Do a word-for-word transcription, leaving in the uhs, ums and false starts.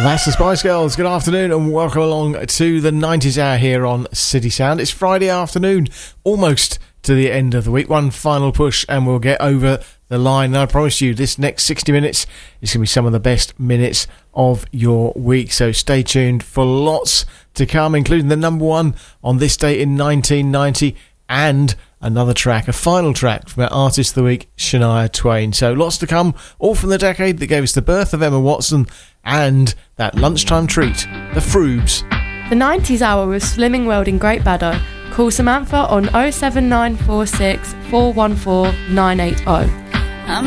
That's the Spice Girls. Good afternoon and welcome along to the nineties hour here on City Sound. It's Friday afternoon, almost to the end of the week. One final push and we'll get over the line. And I promise you, this next sixty minutes is going to be some of the best minutes of your week. So stay tuned for lots to come, including the number one on this date in nineteen ninety and another track, a final track from our Artist of the Week, Shania Twain. So lots to come, all from the decade that gave us the birth of Emma Watson and that lunchtime treat, the Froobs. The nineties hour with Slimming World in Great Baddow. Call Samantha on oh seven nine four six, four one four, nine eight oh.